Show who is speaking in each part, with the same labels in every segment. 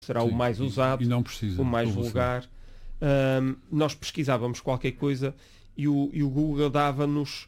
Speaker 1: será o mais usado,
Speaker 2: e não precisa,
Speaker 1: o mais vulgar. Nós pesquisávamos qualquer coisa e o Google dava-nos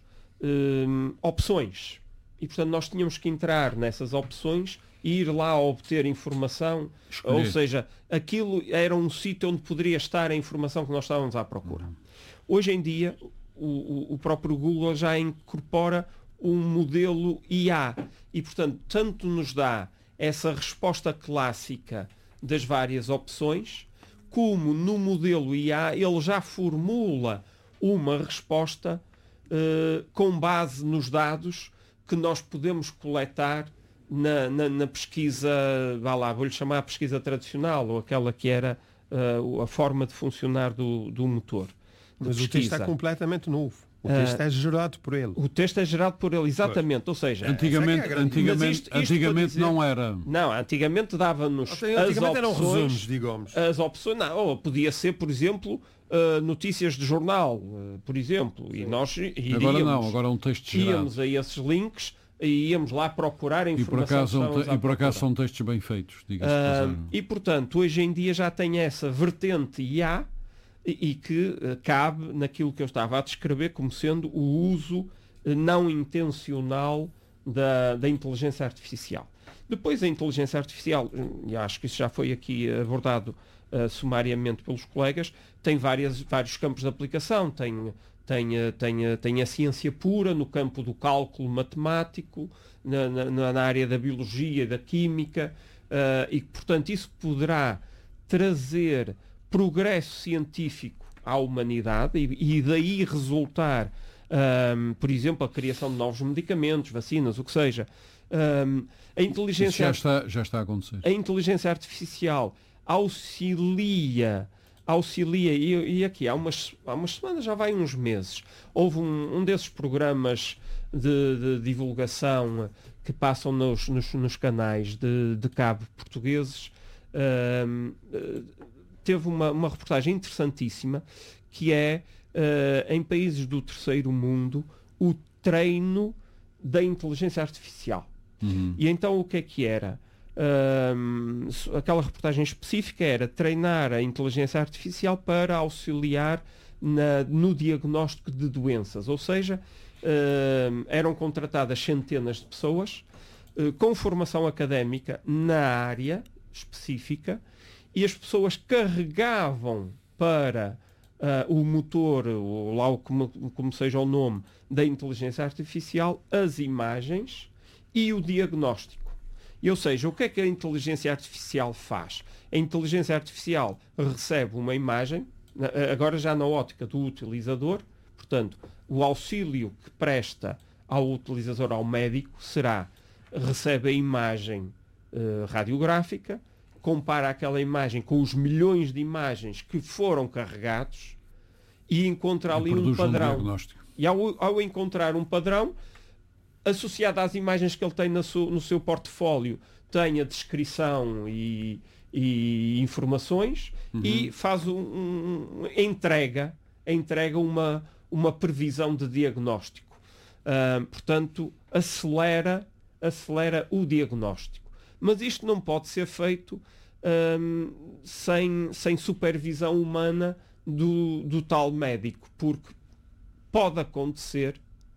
Speaker 1: opções. E, portanto, nós tínhamos que entrar nessas opções e ir lá obter informação.
Speaker 2: Escolher.
Speaker 1: Ou seja, aquilo era um sítio onde poderia estar a informação que nós estávamos à procura. Hoje em dia, o próprio Google já incorpora um modelo IA e, portanto, tanto nos dá essa resposta clássica das várias opções, como no modelo IA ele já formula uma resposta com base nos dados que nós podemos coletar na pesquisa, vou-lhe chamar a pesquisa tradicional, ou aquela que era a forma de funcionar do motor.
Speaker 3: Mas o texto está completamente novo. O texto é gerado por ele.
Speaker 1: O texto é gerado por ele, exatamente. Ou seja,
Speaker 2: antigamente não era.
Speaker 1: Não, antigamente dava-nos
Speaker 3: antigamente eram resumos, digamos.
Speaker 1: As opções, ou podia ser, por exemplo, notícias de jornal, por exemplo. Sim. E nós iríamos,
Speaker 2: agora é um texto gerado.
Speaker 1: Íamos a esses links e íamos lá procurar a informação.
Speaker 2: E por acaso são textos bem feitos, diga-se.
Speaker 1: E, portanto, hoje em dia já tem essa vertente IA e que cabe naquilo que eu estava a descrever como sendo o uso não intencional da inteligência artificial. Depois a inteligência artificial, e acho que isso já foi aqui abordado sumariamente pelos colegas, tem vários campos de aplicação, tem a ciência pura no campo do cálculo matemático, na área da biologia e da química, e portanto isso poderá trazer progresso científico à humanidade e daí resultar, por exemplo, a criação de novos medicamentos, vacinas, o que seja. A inteligência
Speaker 2: já está a acontecer.
Speaker 1: A inteligência artificial auxilia e aqui há umas semanas, já vai uns meses, houve um desses programas de divulgação que passam nos canais de cabo portugueses. Teve uma reportagem interessantíssima que é em países do terceiro mundo o treino da inteligência artificial. E então o que era? Aquela reportagem específica era treinar a inteligência artificial para auxiliar no diagnóstico de doenças, ou seja, eram contratadas centenas de pessoas com formação académica na área específica e as pessoas carregavam para o motor, ou lá como seja o nome, da inteligência artificial, as imagens e o diagnóstico. Ou seja, o que é que a inteligência artificial faz? A inteligência artificial recebe uma imagem, agora já na ótica do utilizador, portanto, o auxílio que presta ao utilizador, ao médico, recebe a imagem radiográfica, compara aquela imagem com os milhões de imagens que foram carregados e encontra ali um padrão. E ao encontrar um padrão, associado às imagens que ele tem no seu portfólio, tem a descrição e informações e faz entrega uma previsão de diagnóstico. Portanto, acelera o diagnóstico. Mas isto não pode ser feito sem supervisão humana do tal médico, porque pode acontecer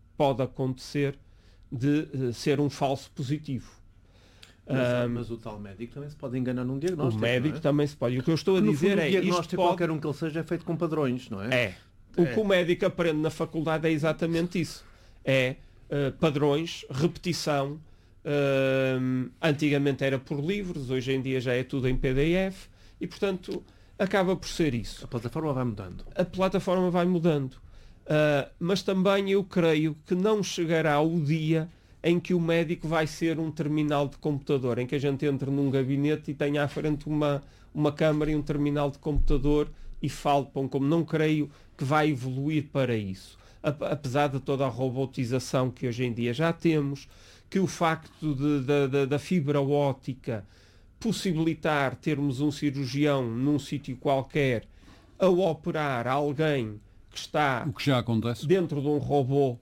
Speaker 1: de ser um falso positivo.
Speaker 4: Mas o tal médico também se pode enganar num diagnóstico.
Speaker 1: O médico também se pode. E o que eu estou a dizer é...
Speaker 4: O diagnóstico, qualquer um que ele seja, é feito com padrões, não é?
Speaker 1: O que o médico aprende na faculdade é exatamente isso. Padrões, repetição. Antigamente era por livros, hoje em dia já é tudo em PDF e, portanto, acaba por ser isso.
Speaker 4: A plataforma vai mudando.
Speaker 1: A plataforma vai mudando. Mas também eu creio que não chegará o dia em que o médico vai ser um terminal de computador, em que a gente entre num gabinete e tenha à frente uma câmara e um terminal de computador e fale como não creio que vai evoluir para isso. Apesar de toda a robotização que hoje em dia já temos, que o facto da fibra óptica possibilitar termos um cirurgião num sítio qualquer a operar alguém que está
Speaker 2: o que já acontece
Speaker 1: dentro de um robô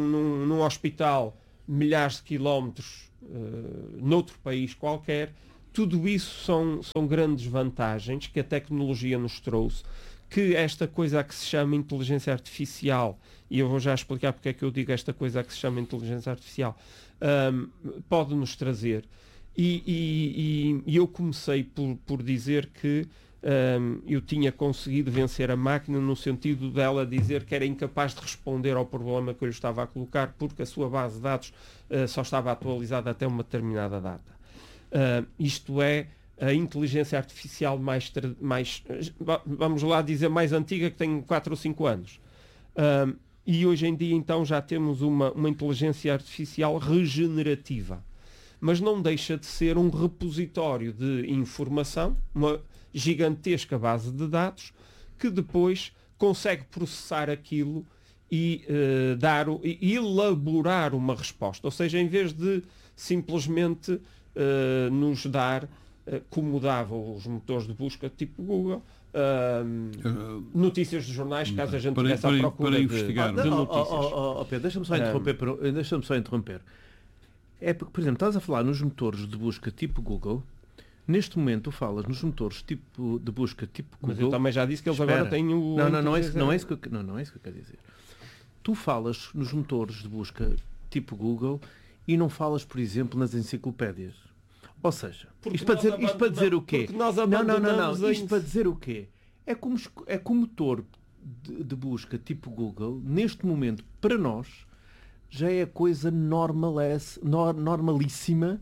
Speaker 1: num hospital milhares de quilómetros noutro país qualquer, tudo isso são grandes vantagens que a tecnologia nos trouxe, que esta coisa a que se chama inteligência artificial, e eu vou já explicar porque é que eu digo esta coisa a que se chama inteligência artificial, pode nos trazer. E eu comecei por dizer que eu tinha conseguido vencer a máquina no sentido dela dizer que era incapaz de responder ao problema que eu lhe estava a colocar porque a sua base de dados só estava atualizada até uma determinada data. Isto é a inteligência artificial mais, vamos lá dizer, mais antiga, que tem 4 ou 5 anos. E hoje em dia, então, já temos uma inteligência artificial regenerativa. Mas não deixa de ser um repositório de informação, uma gigantesca base de dados, que depois consegue processar aquilo e elaborar uma resposta. Ou seja, em vez de simplesmente nos dar, como davam os motores de busca tipo Google, notícias de jornais, caso a gente tivesse à procura
Speaker 2: para investigar
Speaker 1: de notícias.
Speaker 4: Pedro, deixa-me só interromper. É porque, por exemplo, estás a falar nos motores de busca tipo Google. Neste momento, tu falas nos motores de busca tipo Google.
Speaker 1: Mas eu também já disse que eles agora têm o...
Speaker 4: Não é isso que eu quero dizer. Tu falas nos motores de busca tipo Google e não falas, por exemplo, nas enciclopédias. Ou seja, isto para dizer o quê?
Speaker 1: Não.
Speaker 4: Isto para dizer o quê? É que o motor de busca tipo Google, neste momento, para nós, já é coisa normalíssima,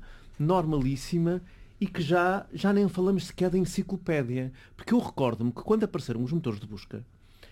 Speaker 4: e que já nem falamos sequer da enciclopédia. Porque eu recordo-me que quando apareceram os motores de busca,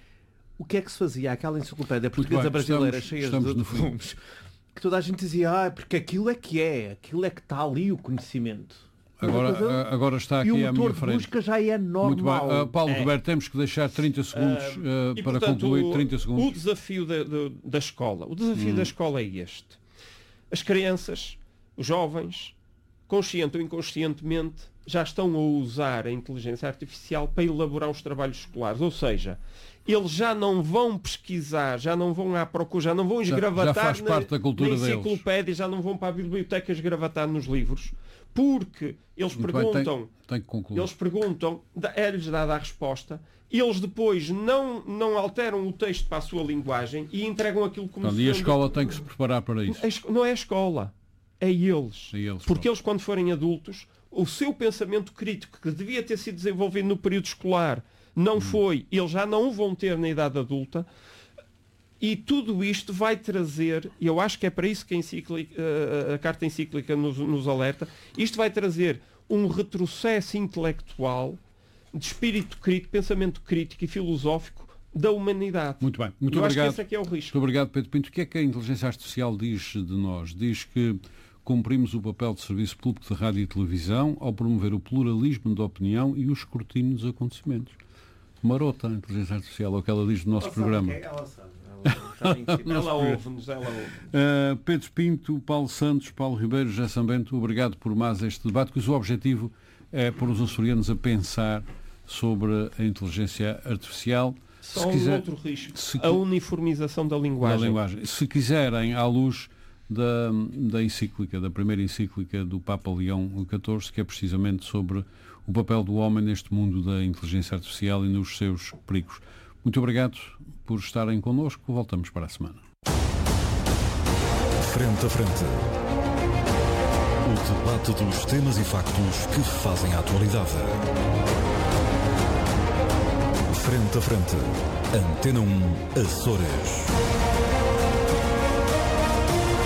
Speaker 4: o que é que se fazia? Aquela enciclopédia portuguesa brasileira cheia de volumes, que toda a gente dizia, porque aquilo é que está ali o conhecimento.
Speaker 2: Agora está aqui à minha frente.
Speaker 4: E o motor de busca já é normal.
Speaker 2: Muito bem. Paulo Roberto, temos que deixar 30 segundos para portanto, concluir. 30 segundos.
Speaker 1: O desafio da escola. O desafio da escola é este. As crianças, os jovens, consciente ou inconscientemente, já estão a usar a inteligência artificial para elaborar os trabalhos escolares. Ou seja, eles já não vão pesquisar, já não vão à procura, já não vão esgravatar
Speaker 2: já faz parte da cultura
Speaker 1: na enciclopédia, deles. Já não vão para a biblioteca esgravatar nos livros, porque eles perguntam,
Speaker 2: tem que concluir.
Speaker 1: Eles perguntam, é-lhes dada a resposta, eles depois não alteram o texto para a sua linguagem e entregam aquilo como
Speaker 2: E a escola tem que se preparar para isso.
Speaker 1: Não é a escola, é eles. Porque eles, quando forem adultos, o seu pensamento crítico, que devia ter sido desenvolvido no período escolar, não foi, eles já não o vão ter na idade adulta, e tudo isto vai trazer, e eu acho que é para isso que a carta encíclica nos alerta, isto vai trazer um retrocesso intelectual, de espírito crítico, pensamento crítico e filosófico da humanidade.
Speaker 2: Muito bem, muito
Speaker 1: eu
Speaker 2: obrigado.
Speaker 1: Acho que esse é que é o risco.
Speaker 2: Muito obrigado, Pedro Pinto. O que é que a inteligência artificial diz de nós? Diz que cumprimos o papel de serviço público de rádio e televisão ao promover o pluralismo de opinião e o escrutínio dos acontecimentos. Marota a inteligência artificial, é o que ela diz do nosso programa.
Speaker 4: Ela sabe.
Speaker 1: Ela ouve-nos.
Speaker 2: Pedro Pinto, Paulo Santos, Paulo Ribeiro, José Sambento, obrigado por mais este debate, que o objetivo é pôr os açorianos a pensar sobre a inteligência artificial.
Speaker 1: Só um outro risco, a uniformização da linguagem.
Speaker 2: Se quiserem, à luz da encíclica, da primeira encíclica do Papa Leão XIV, que é precisamente sobre o papel do homem neste mundo da inteligência artificial e nos seus perigos. Muito obrigado por estarem connosco. Voltamos para a semana.
Speaker 5: Frente a frente. O debate dos temas e factos que fazem a atualidade. Frente a frente. Antena 1, Açores.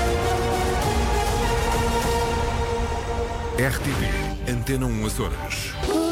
Speaker 5: RTP Antena 1 Açores.